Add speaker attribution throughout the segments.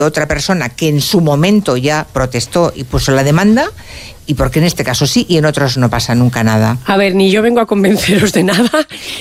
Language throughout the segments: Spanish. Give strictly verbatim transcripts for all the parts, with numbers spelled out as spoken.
Speaker 1: otra persona que en su momento ya protestó y puso la demanda, y por qué en este caso sí y en otros no pasa nunca nada.
Speaker 2: A ver, ni yo vengo a convenceros de nada,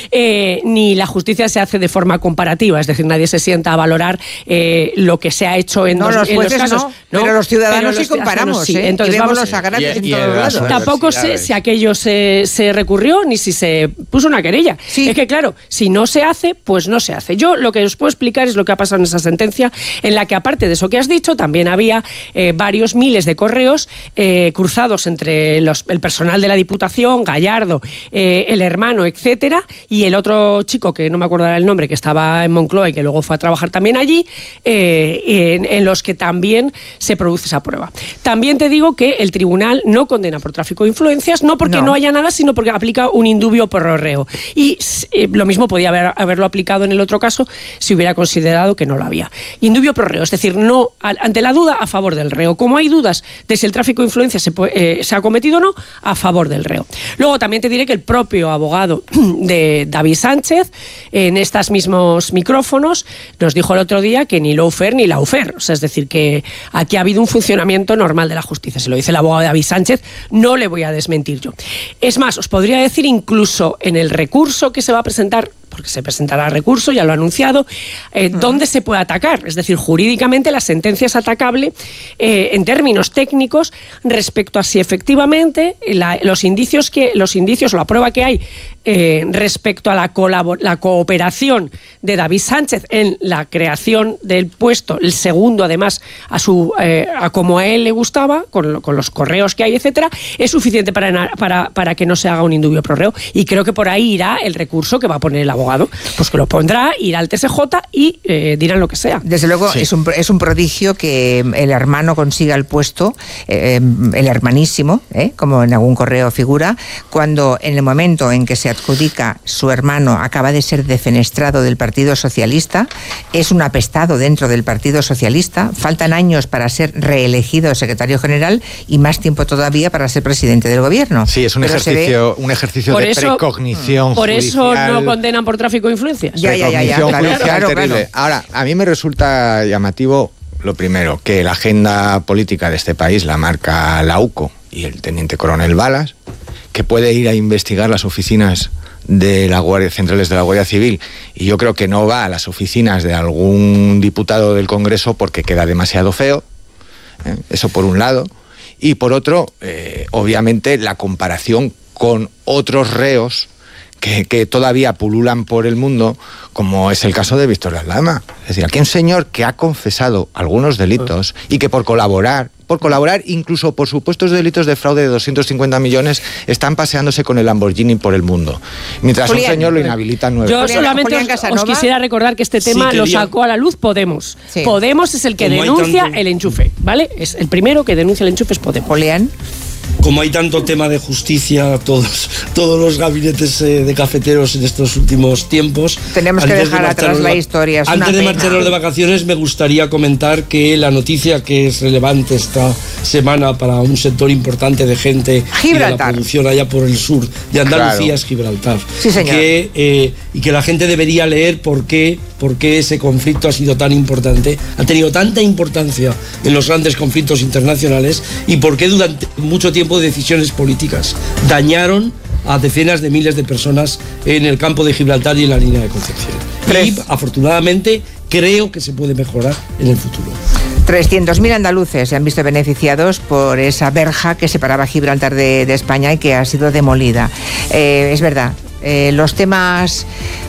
Speaker 2: eh, ni la justicia se hace de forma comparativa, es decir, nadie se sienta a valorar eh, lo que se ha hecho en,
Speaker 1: no,
Speaker 2: dos,
Speaker 1: los
Speaker 2: en
Speaker 1: jueces
Speaker 2: los casos.
Speaker 1: No,
Speaker 2: no,
Speaker 1: pero los ciudadanos
Speaker 2: pero
Speaker 1: sí comparamos,
Speaker 2: sí.
Speaker 1: ¿eh?
Speaker 2: Entonces,
Speaker 1: y vemos
Speaker 2: vamos,
Speaker 1: los agravios en
Speaker 3: y,
Speaker 1: todos
Speaker 3: y
Speaker 1: lados.
Speaker 2: Tampoco sé si aquello se, se recurrió ni si se puso una querella.
Speaker 1: Sí.
Speaker 2: Es que claro, si no se hace, pues no se hace. Yo lo que os puedo explicar es lo que ha pasado en esa sentencia, en la que aparte de eso que has dicho, también había eh, varios miles de correos eh, cruzados entre los, el personal de la Diputación, Gallardo, eh, el hermano, etcétera, y el otro chico, que no me acuerdo el nombre, que estaba en Moncloa y que luego fue a trabajar también allí, eh, en, en los que también se produce esa prueba. También te digo que el tribunal no condena por tráfico de influencias, no porque no, no haya nada, sino porque aplica un indubio pro reo. Y eh, lo mismo podía haber, haberlo aplicado en el otro caso si hubiera considerado que no lo había. Indubio pro reo, es decir, no ante la duda a favor del reo. Como hay dudas de si el tráfico de influencias se, eh, se ha cometido o no, a favor del reo. Luego también te diré que el propio abogado de David Sánchez, en estos mismos micrófonos, nos dijo el otro día que ni lawfare ni lawfare. O sea, es decir, que aquí ha habido un funcionamiento normal de la justicia. Se lo dice el abogado de David Sánchez, no le voy a desmentir yo. Es más, os podría decir incluso en el recurso que se va a presentar, porque se presentará recurso, ya lo ha anunciado, eh, uh-huh. ¿dónde se puede atacar? Es decir, jurídicamente la sentencia es atacable eh, en términos técnicos respecto a si efectivamente la, los indicios que los indicios o la prueba que hay eh, respecto a la, colabor- la cooperación de David Sánchez en la creación del puesto, el segundo además a su eh, a como a él le gustaba, con, con los correos que hay, etcétera, es suficiente para, para, para que no se haga un indubio pro reo, y creo que por ahí irá el recurso que va a poner el abogado, pues que lo pondrá, irá al T S J y eh, dirán lo que sea.
Speaker 1: Desde luego sí. es, un, es un prodigio que el hermano consiga el puesto, eh, el hermanísimo, eh, como en algún correo figura, cuando en el momento en que se adjudica su hermano acaba de ser defenestrado del Partido Socialista, es un apestado dentro del Partido Socialista, faltan años para ser reelegido secretario general y más tiempo todavía para ser presidente del gobierno.
Speaker 3: Sí, es un
Speaker 1: Pero
Speaker 3: ejercicio, un ejercicio de eso, precognición
Speaker 2: por
Speaker 3: judicial.
Speaker 2: Por eso no condenan por tráfico de influencias.
Speaker 1: Ya, ya, ya, ya, claro, claro,
Speaker 3: terrible. Claro. Ahora, a mí me resulta llamativo lo primero, que la agenda política de este país la marca la U C O y el teniente coronel Balas, que puede ir a investigar las oficinas de la Guardia Centrales de la Guardia Civil, y yo creo que no va a las oficinas de algún diputado del Congreso porque queda demasiado feo, ¿eh? Eso por un lado, y por otro, eh, obviamente la comparación con otros reos Que, que todavía pululan por el mundo, como es el caso de Víctor Aldama. Es decir, aquí hay un señor que ha confesado algunos delitos y que por colaborar, por colaborar incluso por supuestos delitos de fraude de doscientos cincuenta millones, están paseándose con el Lamborghini por el mundo. Mientras Julián, un señor lo inhabilitan nueve.
Speaker 2: Yo solamente os, os quisiera recordar que este tema sí, lo sacó a la luz Podemos. Sí. Podemos es el que Como denuncia tanto... el enchufe, ¿vale? Es el primero que denuncia el enchufe es Podemos.
Speaker 1: Julián.
Speaker 4: Como hay tanto tema de justicia, todos, todos los gabinetes eh, de cafeteros en estos últimos tiempos...
Speaker 1: Tenemos que dejar de atrás la historia. Es
Speaker 4: antes de marcharnos de vacaciones, me gustaría comentar que la noticia que es relevante esta semana para un sector importante de gente Gibraltar. Y de la producción allá por el sur de Andalucía, claro, es Gibraltar.
Speaker 1: Sí, señor.
Speaker 4: Que, eh, y que la gente debería leer por qué, por qué ese conflicto ha sido tan importante, ha tenido tanta importancia en los grandes conflictos internacionales, y por qué durante mucho tiempo de decisiones políticas dañaron a decenas de miles de personas en el campo de Gibraltar y en la línea de Concepción. Tres. Y afortunadamente creo que se puede mejorar en el futuro.
Speaker 1: trescientos mil andaluces se han visto beneficiados por esa verja que separaba Gibraltar de, de España y que ha sido demolida. Eh, es verdad, eh, los temas,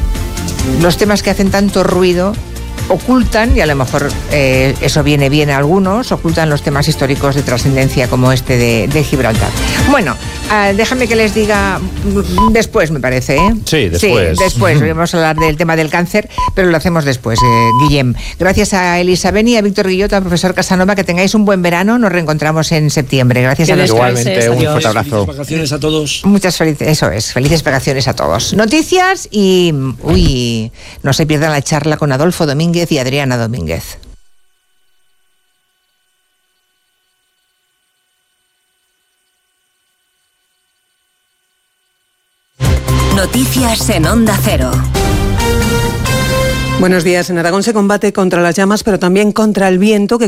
Speaker 1: los temas que hacen tanto ruido ocultan, y a lo mejor eh, eso viene bien a algunos, ocultan los temas históricos de trascendencia como este de, de Gibraltar. Bueno, uh, déjame que les diga después, me parece, ¿eh?
Speaker 5: Sí, después.
Speaker 1: Sí, después. Vamos a hablar del tema del cáncer, pero lo hacemos después, eh, Guillem. Gracias a Elisa Beni, a Víctor Guillot, al profesor Casanova, que tengáis un buen verano. Nos reencontramos en septiembre. Gracias
Speaker 2: que
Speaker 1: a los
Speaker 5: Igualmente, un fuerte abrazo.
Speaker 4: Felices vacaciones a todos.
Speaker 1: Muchas felices, eso es, felices vacaciones a todos. Noticias y, uy, no se pierdan la charla con Adolfo Domínguez y Adriana Domínguez.
Speaker 6: Noticias en Onda Cero.
Speaker 7: Buenos días. En Aragón se combate contra las llamas, pero también contra el viento que